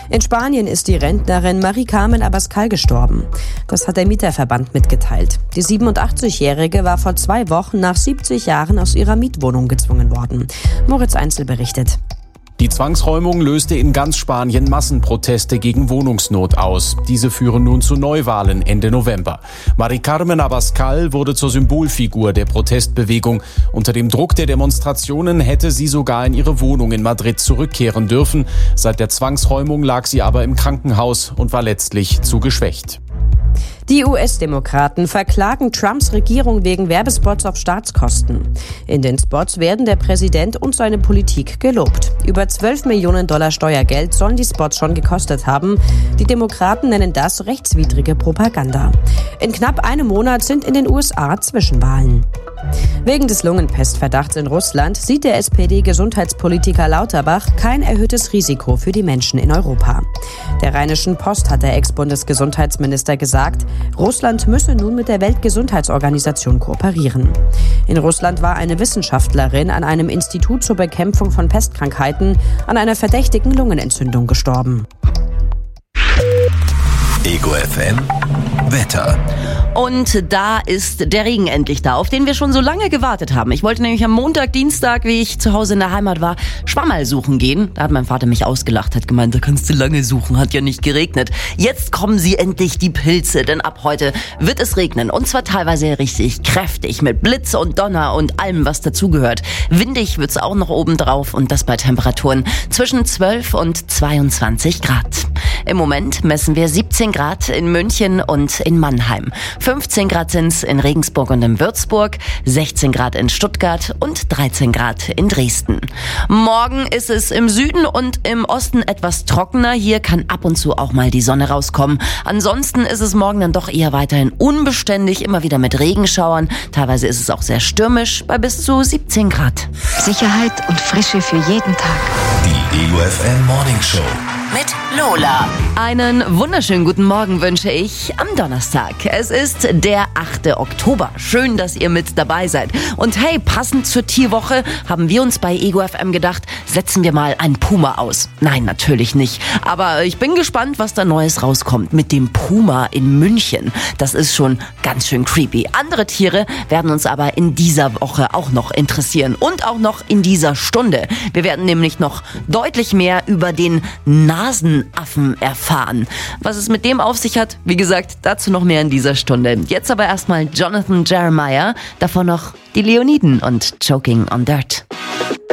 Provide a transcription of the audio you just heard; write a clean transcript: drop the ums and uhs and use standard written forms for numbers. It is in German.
In Spanien ist die Rentnerin Mari Carmen Abascal gestorben. Das hat der Mieterverband mitgeteilt. Die 87-Jährige war vor 2 Wochen nach 70 Jahren aus ihrer Mietwohnung gezwungen worden. Moritz Einzel berichtet. Die Zwangsräumung löste in ganz Spanien Massenproteste gegen Wohnungsnot aus. Diese führen nun zu Neuwahlen Ende November. Mari Carmen Abascal wurde zur Symbolfigur der Protestbewegung. Unter dem Druck der Demonstrationen hätte sie sogar in ihre Wohnung in Madrid zurückkehren dürfen. Seit der Zwangsräumung lag sie aber im Krankenhaus und war letztlich zu geschwächt. Die US-Demokraten verklagen Trumps Regierung wegen Werbespots auf Staatskosten. In den Spots werden der Präsident und seine Politik gelobt. Über $12 Millionen Steuergeld sollen die Spots schon gekostet haben. Die Demokraten nennen das rechtswidrige Propaganda. In knapp einem Monat sind in den USA Zwischenwahlen. Wegen des Lungenpestverdachts in Russland sieht der SPD-Gesundheitspolitiker Lauterbach kein erhöhtes Risiko für die Menschen in Europa. Der Rheinischen Post hat der Ex-Bundesgesundheitsminister gesagt, Russland müsse nun mit der Weltgesundheitsorganisation kooperieren. In Russland war eine Wissenschaftlerin an einem Institut zur Bekämpfung von Pestkrankheiten an einer verdächtigen Lungenentzündung gestorben. Ego FM Wetter. Und da ist der Regen endlich da, auf den wir schon so lange gewartet haben. Ich wollte nämlich am Montag, Dienstag, wie ich zu Hause in der Heimat war, Schwammerl suchen gehen. Da hat mein Vater mich ausgelacht, hat gemeint, da kannst du lange suchen, hat ja nicht geregnet. Jetzt kommen sie endlich, die Pilze, denn ab heute wird es regnen. Und zwar teilweise richtig kräftig, mit Blitz und Donner und allem, was dazugehört. Windig wird's auch noch obendrauf und das bei Temperaturen zwischen 12 und 22 Grad. Im Moment messen wir 17 Grad in München und in Mannheim. 15 Grad sind's in Regensburg und in Würzburg, 16 Grad in Stuttgart und 13 Grad in Dresden. Morgen ist es im Süden und im Osten etwas trockener. Hier kann ab und zu auch mal die Sonne rauskommen. Ansonsten ist es morgen dann doch eher weiterhin unbeständig, immer wieder mit Regenschauern. Teilweise ist es auch sehr stürmisch, bei bis zu 17 Grad. Sicherheit und Frische für jeden Tag. Die Ego FM Morning Show. Mit Lola. Einen wunderschönen guten Morgen wünsche ich am Donnerstag. Es ist der 8. Oktober. Schön, dass ihr mit dabei seid. Und hey, passend zur Tierwoche haben wir uns bei Ego FM gedacht, setzen wir mal einen Puma aus. Nein, natürlich nicht. Aber ich bin gespannt, was da Neues rauskommt mit dem Puma in München. Das ist schon ganz schön creepy. Andere Tiere werden uns aber in dieser Woche auch noch interessieren. Und auch noch in dieser Stunde. Wir werden nämlich noch deutlich mehr über den Nasenaffen erfahren. Was es mit dem auf sich hat, wie gesagt, dazu noch mehr in dieser Stunde. Jetzt aber erstmal Jonathan Jeremiah, davor noch die Leoniden und Choking on Dirt.